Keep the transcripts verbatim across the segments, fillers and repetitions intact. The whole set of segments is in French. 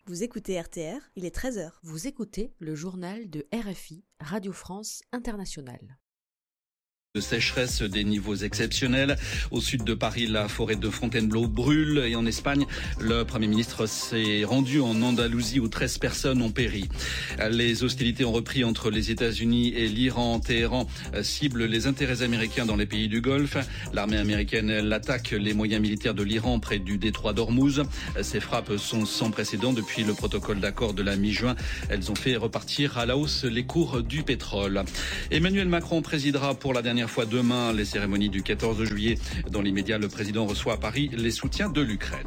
Vous écoutez R T R, il est treize heures. Vous écoutez le journal de R F I, Radio France Internationale. De sécheresse, des niveaux exceptionnels. Au sud de Paris, la forêt de Fontainebleau brûle. Et en Espagne, le Premier ministre s'est rendu en Andalousie où treize personnes ont péri. Les hostilités ont repris entre les États-Unis et l'Iran. Téhéran cible les intérêts américains dans les pays du Golfe. L'armée américaine elle, attaque les moyens militaires de l'Iran près du détroit d'Ormuz. Ces frappes sont sans précédent depuis le protocole d'accord de la mi-juin. Elles ont fait repartir à la hausse les cours du pétrole. Emmanuel Macron présidera pour la dernière fois demain les cérémonies du quatorze juillet. Dans l'immédiat, le président reçoit à Paris les soutiens de l'Ukraine.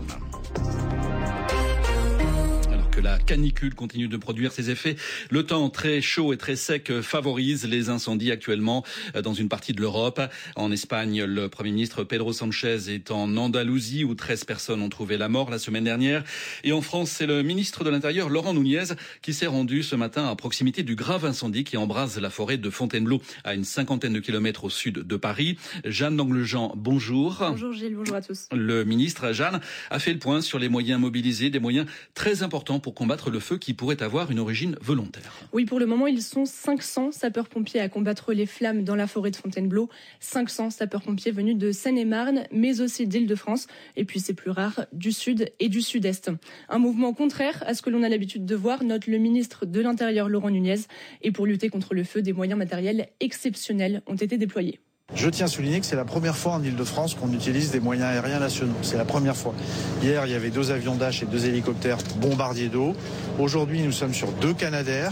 Que la canicule continue de produire ses effets. Le temps très chaud et très sec favorise les incendies actuellement dans une partie de l'Europe. En Espagne, le Premier ministre Pedro Sánchez est en Andalousie où treize personnes ont trouvé la mort la semaine dernière. Et en France, c'est le ministre de l'Intérieur, Laurent Nunez, qui s'est rendu ce matin à proximité du grave incendie qui embrase la forêt de Fontainebleau à une cinquantaine de kilomètres au sud de Paris. Jeanne Langlejean, bonjour. Bonjour Gilles, bonjour à tous. Le ministre, Jeanne, a fait le point sur les moyens mobilisés, des moyens très importants pour combattre le feu qui pourrait avoir une origine volontaire. Oui, pour le moment, ils sont cinq cents sapeurs-pompiers à combattre les flammes dans la forêt de Fontainebleau. cinq cents sapeurs-pompiers venus de Seine-et-Marne, mais aussi d'Île-de-France. Et puis, c'est plus rare, du sud et du sud-est. Un mouvement contraire à ce que l'on a l'habitude de voir, note le ministre de l'Intérieur, Laurent Nunez. Et pour lutter contre le feu, des moyens matériels exceptionnels ont été déployés. Je tiens à souligner que c'est la première fois en Île-de-France qu'on utilise des moyens aériens nationaux. C'est la première fois. Hier, il y avait deux avions Dash et deux hélicoptères bombardiers d'eau. Aujourd'hui, nous sommes sur deux Canadair,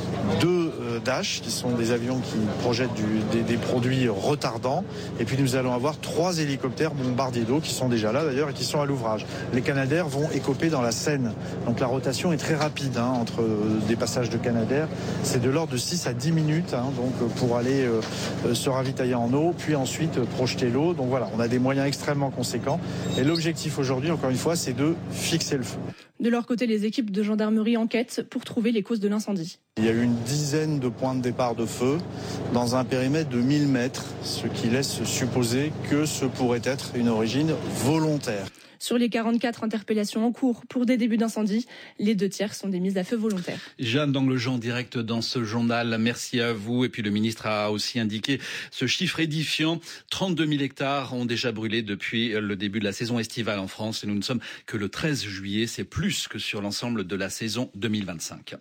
deux euh, Dash, qui sont des avions qui projettent du, des, des produits retardants. Et puis nous allons avoir trois hélicoptères bombardiers d'eau qui sont déjà là d'ailleurs et qui sont à l'ouvrage. Les Canadair vont écoper dans la Seine. Donc la rotation est très rapide hein, entre euh, des passages de Canadair. C'est de l'ordre de six à dix minutes hein, donc, pour aller euh, se ravitailler en eau, puis ensuite euh, projeter l'eau. Donc voilà, on a des moyens extrêmement conséquents. Et l'objectif aujourd'hui, encore une fois, c'est de fixer le feu. De leur côté, les équipes de gendarmerie enquêtent pour trouver les causes de l'incendie. Il y a eu une dizaine de points de départ de feu dans un périmètre de mille mètres, ce qui laisse supposer que ce pourrait être une origine volontaire. Sur les quarante-quatre interpellations en cours pour des débuts d'incendie, les deux tiers sont des mises à feu volontaires. Jeanne Langlejean, direct dans ce journal. Merci à vous. Et puis le ministre a aussi indiqué ce chiffre édifiant. trente-deux mille hectares ont déjà brûlé depuis le début de la saison estivale en France. Et nous ne sommes que le treize juillet. C'est plus que sur l'ensemble de la saison deux mille vingt-cinq.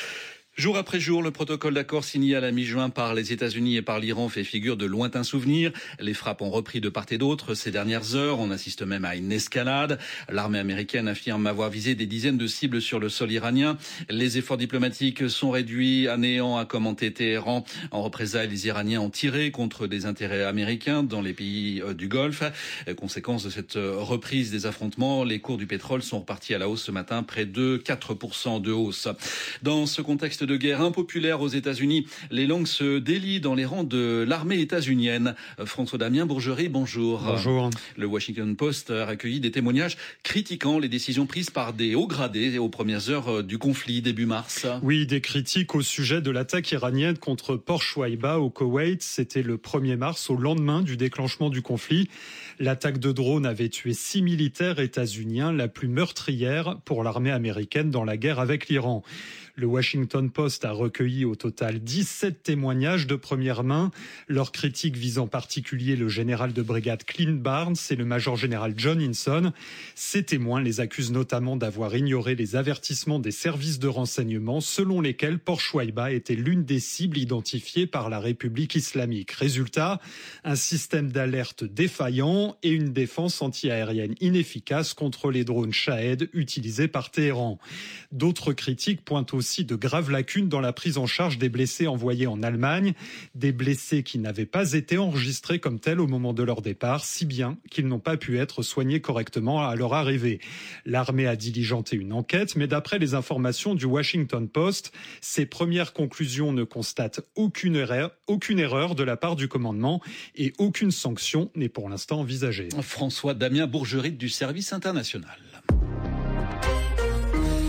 Jour après jour, le protocole d'accord signé à la mi-juin par les États-Unis et par l'Iran fait figure de lointains souvenirs. Les frappes ont repris de part et d'autre ces dernières heures. On assiste même à une escalade. L'armée américaine affirme avoir visé des dizaines de cibles sur le sol iranien. Les efforts diplomatiques sont réduits à néant, a commenté Téhéran. En représailles, les Iraniens ont tiré contre des intérêts américains dans les pays du Golfe. Conséquence de cette reprise des affrontements, les cours du pétrole sont repartis à la hausse ce matin, près de quatre pour cent de hausse. Dans ce contexte de guerre impopulaire aux États-Unis, les langues se délient dans les rangs de l'armée états-unienne. François-Damien Bourgerie, bonjour. Bonjour. Le Washington Post a recueilli des témoignages critiquant les décisions prises par des hauts gradés aux premières heures du conflit début mars. Oui, des critiques au sujet de l'attaque iranienne contre Port Shuaïba au Koweït. C'était le premier mars, au lendemain du déclenchement du conflit. L'attaque de drone avait tué six militaires états-uniens, la plus meurtrière pour l'armée américaine dans la guerre avec l'Iran. Le Washington Post a recueilli au total dix-sept témoignages de première main. Leurs critiques visent en particulier le général de brigade Clint Barnes et le major général John Hinson. Ces témoins les accusent notamment d'avoir ignoré les avertissements des services de renseignement selon lesquels Port Shuaïba était l'une des cibles identifiées par la République islamique. Résultat, un système d'alerte défaillant et une défense antiaérienne inefficace contre les drones Shahed utilisés par Téhéran. D'autres critiques pointent aussi de graves lacunes dans la prise en charge des blessés envoyés en Allemagne, des blessés qui n'avaient pas été enregistrés comme tels au moment de leur départ, si bien qu'ils n'ont pas pu être soignés correctement à leur arrivée. L'armée a diligenté une enquête, mais d'après les informations du Washington Post, ses premières conclusions ne constatent aucune erreur, aucune erreur de la part du commandement et aucune sanction n'est pour l'instant envisagée. François-Damien Bourgerie du service international.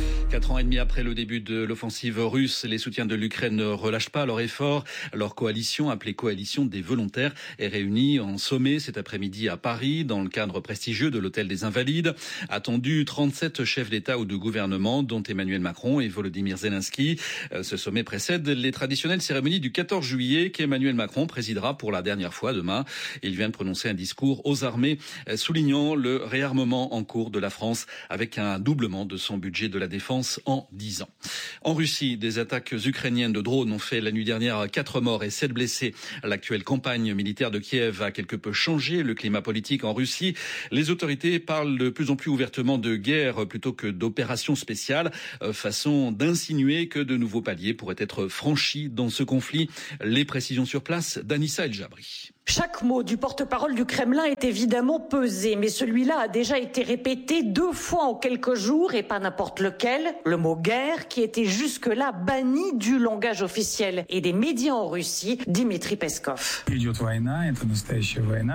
Quatre ans et demi après le début de l'offensive russe, les soutiens de l'Ukraine ne relâchent pas leur effort. Leur coalition, appelée Coalition des volontaires, est réunie en sommet cet après-midi à Paris, dans le cadre prestigieux de l'Hôtel des Invalides. Attendu trente-sept chefs d'État ou de gouvernement, dont Emmanuel Macron et Volodymyr Zelensky. Ce sommet précède les traditionnelles cérémonies du quatorze juillet qu'Emmanuel Macron présidera pour la dernière fois demain. Il vient de prononcer un discours aux armées, soulignant le réarmement en cours de la France avec un doublement de son budget de la défense en dix ans. En Russie, des attaques ukrainiennes de drones ont fait la nuit dernière quatre morts et sept blessés. L'actuelle campagne militaire de Kiev a quelque peu changé le climat politique en Russie. Les autorités parlent de plus en plus ouvertement de guerre plutôt que d'opération spéciale, façon d'insinuer que de nouveaux paliers pourraient être franchis dans ce conflit. Les précisions sur place d'Anissa El Jabri. Chaque mot du porte-parole du Kremlin est évidemment pesé, mais celui-là a déjà été répété deux fois en quelques jours et pas n'importe lequel. Le mot guerre qui était jusque-là banni du langage officiel et des médias en Russie, Dmitri Peskov.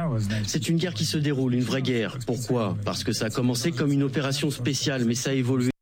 C'est une guerre qui se déroule, une vraie guerre. Pourquoi ? Parce que ça a commencé comme une opération spéciale, mais ça a évolué.